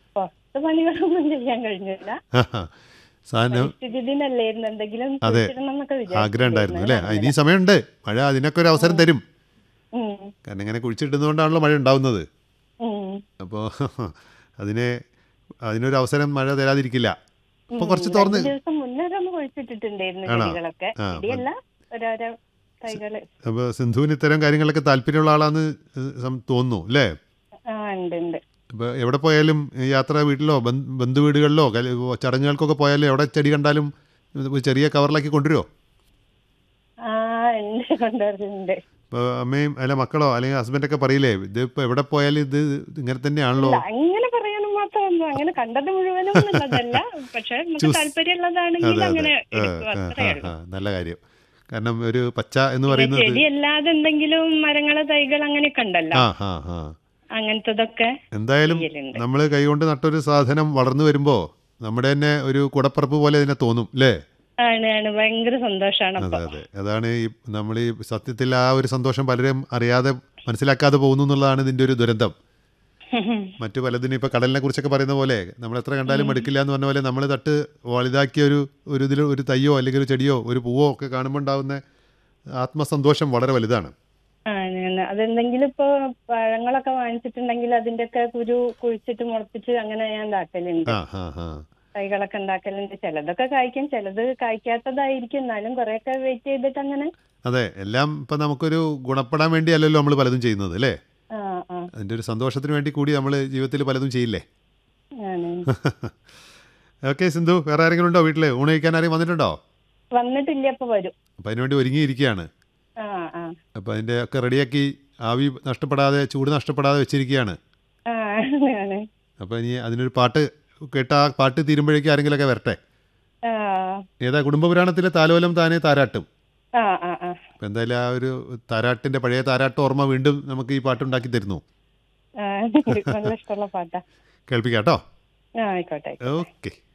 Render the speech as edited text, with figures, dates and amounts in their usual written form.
പുറത്ത് പണികളൊന്നും ചെയ്യാൻ കഴിഞ്ഞില്ല. സാധനം പരിസ്ഥിതി ദിനല്ലായിരുന്നു, എന്തെങ്കിലും അതെ കുഴിച്ചിടണം എന്നൊക്കെ ആഗ്രഹം ഉണ്ടായിരുന്നു അല്ലേ? വിചാരിച്ചിട്ടുണ്ടായിരുന്നു. ഇനി സമയമുണ്ട്, മഴ അതിനൊക്കെ ഒരു അവസരം തരും. ഉം, കാരണം ഇങ്ങനെ കുഴിച്ചിടുന്നതുകൊണ്ടാണല്ലോ മഴ ഉണ്ടാവുന്നത്. ഉം, അപ്പോൾ അതിനെ അതിനൊരു അവസരം മഴ തരാതിരിക്കില്ല. അപ്പോൾ ഉം. കുറച്ച് 2 തുറന്ന് ദിവസം മുന്നേ ഒന്ന് കുഴിച്ചിട്ടിട്ടുണ്ടായിരുന്നു ആണോ? ചെടികളൊക്കെ. ആ ചെടിയല്ല, ഓരോരോ തൈകള്. അപ്പോൾ സിന്ധുവിന് ഇത്തരം കാര്യങ്ങളൊക്കെ താല്പര്യമുള്ള ആളാന്ന് തോന്നുന്നു അല്ലേ? ആ, ഉണ്ട് ഉണ്ട്. ഇപ്പോൾ എവിടെ പോയാലും യാത്ര, വീട്ടിലോ ബന്ധുവീടുകളിലോ ചടങ്ങുകൾക്കൊക്കെ പോയാലും എവിടെ ചെടി കണ്ടാലും ഒരു ചെറിയ കവറിലാക്കി കൊണ്ടുവരുമോ? ആ, ഉണ്ട്, കൊണ്ടുവരുന്നുണ്ട്. ഇപ്പോൾ അമ്മയും അല്ല മക്കളോ അല്ലെങ്കിൽ ഹസ്ബൻഡൊക്കെ പറയില്ലേ ഇതിപ്പോൾ എവിടെ പോയാലും ഇത് ഇങ്ങനെ തന്നെയാണല്ലോ? ഇല്ല, അങ്ങനെ പറയാനും മാത്രമൊന്നും, അങ്ങനെ കണ്ടത് മുഴുവനും എന്നുള്ളതല്ല. പക്ഷെ നമുക്ക് ചൂസ് താല്പര്യമുള്ളതാണെങ്കിൽ അതെ അതെ അങ്ങനെ ആ എടുക്കും, ആ അത്രേ ആ ഉള്ളൂ. ആ നല്ല കാര്യം. കാരണം ഒരു പച്ച എന്ന് പിന്നെ പറയുന്നത് ചെടി അല്ലാതെ എന്തെങ്കിലും മരങ്ങളെ തൈകൾ അങ്ങനെയൊക്കെ ഉണ്ടല്ലോ, ആ ആ ആ അങ്ങനത്തതൊക്കെ എന്തായാലും ചെയ്യലുണ്ട്. നമ്മൾ കൈകൊണ്ട് നട്ടൊരു സാധനം വളർന്നു വരുമ്പോൾ നമ്മുടെ തന്നെ ഒരു കുടപ്പറപ്പ് പോലെ ഇതിനെ തോന്നും അല്ലേ? ആണ് ആണ്, ഭയങ്കര സന്തോഷാണ് അതെ അപ്പൊ. അതെ അതാണ് ഈ നമ്മൾ ഈ സത്യത്തിൽ ആ ഒരു സന്തോഷം പലരും അറിയാതെ മനസ്സിലാക്കാതെ പോകുന്നു എന്നുള്ളതാണ് ഇതിൻ്റെ ഒരു ദുരന്തം. മറ്റു പലതിനും ഇപ്പോൾ കടലിനെ കുറിച്ചൊക്കെ പറയുന്ന പോലെ നമ്മൾ എത്ര കണ്ടാലും മടുക്കില്ല എന്ന് പറഞ്ഞ പോലെ നമ്മൾ തട്ട് വലുതാക്കിയ ഒരു ഇതിൽ ഒരു തയ്യോ അല്ലെങ്കിൽ ഒരു ചെടിയോ ഒരു പൂവോ ഒക്കെ കാണുമ്പോൾ ഉണ്ടാകുന്ന ആത്മസന്തോഷം വളരെ വലുതാണ്. ആണ് ആണ്. അതെന്തെങ്കിലും ഇപ്പൊ പഴങ്ങളൊക്കെ വാങ്ങിച്ചിട്ടുണ്ടെങ്കിൽ അതിന്റെ ഒക്കെ കുരു കുഴിച്ചിട്ട് മുളപ്പിച്ച് അങ്ങനെ ഞാൻ ഉണ്ടാക്കലുണ്ട്. ആ ആ ആ തൈകളൊക്കെ ഉണ്ടാക്കലുണ്ട്. ചിലതൊക്കെ കായ്ക്കും, ചിലത് കായ്ക്കാത്തതായിരിക്കും. എന്നാലും കുറെയൊക്കെ വെയിറ്റ് ചെയ്തിട്ട് അങ്ങനെ. അതെ, എല്ലാം ഇപ്പം നമുക്കൊരു ഗുണപ്പെടാൻ വേണ്ടിയല്ലല്ലോ നമ്മൾ പലതും ചെയ്യുന്നത് അല്ലേ? ആ ആ, അതിൻ്റെ ഒരു സന്തോഷത്തിന് വേണ്ടി കൂടി നമ്മൾ ജീവിതത്തിൽ പലതും ചെയ്യില്ലേ? ആണ്. ഓക്കെ സിന്ധു, വേറെ ആരെങ്കിലും ഉണ്ടോ വീട്ടിൽ? ഊണ് കഴിക്കാൻ ആരെയും വന്നിട്ടുണ്ടോ? വന്നിട്ടില്ല, അപ്പൊ വരും. അപ്പം അതിനുവേണ്ടി ഒരുങ്ങിയിരിക്കുകയാണ്. ആ ആ അപ്പോൾ അതിൻ്റെ ഒക്കെ റെഡിയാക്കി ആവി നഷ്ടപ്പെടാതെ ചൂട് നഷ്ടപ്പെടാതെ വെച്ചിരിക്കുകയാണ്. ആ, ആണ്. അപ്പോൾ ഇനി അതിനൊരു പാട്ട് കേട്ട ആ പാട്ട് തീരുമ്പോഴേക്കും ആരെങ്കിലുമൊക്കെ വരട്ടെ. ആ ഏതാ? കുടുംബപുരാണത്തിലെ താലോലം താനേ താരാട്ടും. ആ ആ ആ അപ്പം എന്തായാലും ആ ഒരു താരാട്ടിൻ്റെ പഴയ താരാട്ട് ഓർമ്മ വീണ്ടും നമുക്ക് ഈ പാട്ടുണ്ടാക്കി തരുന്നു. ആ, നല്ല ഇഷ്ടമുള്ള പാട്ടാ. കേൾപ്പിക്കാം കേട്ടോ. ആ, ആയിക്കോട്ടെ ആയിക്കോട്ടെ. ഓക്കെ.